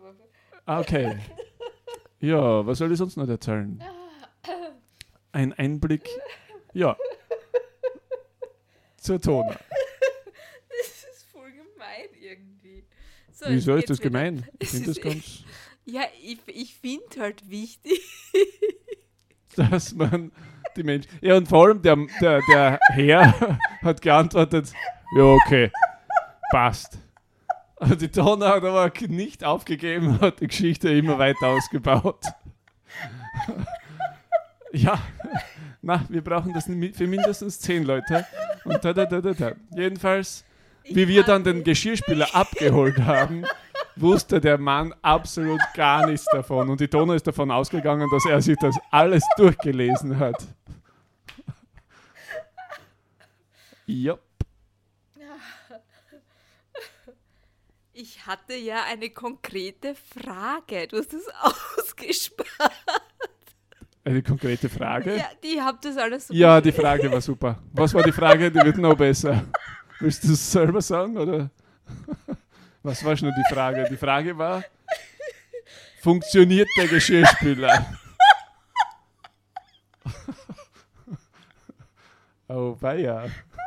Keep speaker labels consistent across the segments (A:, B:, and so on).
A: Okay. Ja, was soll ich sonst noch erzählen? Ein Einblick, ja, zur Tona.
B: Das ist voll gemein irgendwie. So,
A: Wieso
B: jetzt
A: ist das
B: geht's wieder.
A: gemein? Ich finde das ganz,
B: Ja, ich finde halt wichtig.
A: dass man die Menschen... Ja, und vor allem der Herr hat geantwortet, ja, okay, passt. Und die Tona hat aber nicht aufgegeben, hat die Geschichte immer weiter ausgebaut. Ja, na, wir brauchen das für mindestens 10 Leute. Und da. Jedenfalls, wie wir dann den Geschirrspüler abgeholt haben, wusste der Mann absolut gar nichts davon. Und die Tona ist davon ausgegangen, dass er sich das alles durchgelesen hat. Ja.
B: Ich hatte ja eine konkrete Frage. Du hast es ausgespart.
A: Eine konkrete Frage?
B: Ja, die habt das alles so
A: Ja, die Frage war super. Was war die Frage? Die wird noch besser. Willst du es selber sagen, oder? Was war schon die Frage? Die Frage war, funktioniert der Geschirrspüler? Oh, weia.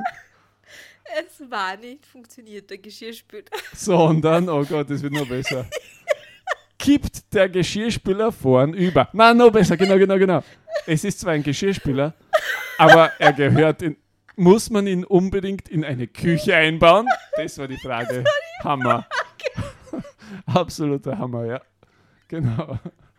B: Es war nicht funktioniert, der Geschirrspüler.
A: Sondern, oh Gott, das wird noch besser. Kippt der Geschirrspüler vorn über. Nein, noch besser, genau. Es ist zwar ein Geschirrspüler, aber er gehört muss man ihn unbedingt in eine Küche einbauen? Das war die Frage. Hammer. Absoluter Hammer, ja. Genau.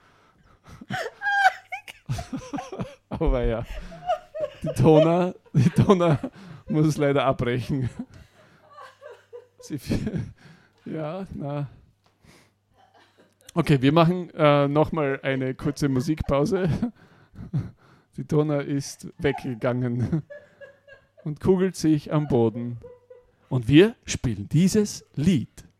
A: Aber ja. Die Tona muss leider abbrechen. Ja, na. Okay, wir machen nochmal eine kurze Musikpause. Die Tona ist weggegangen und kugelt sich am Boden. Und wir spielen dieses Lied.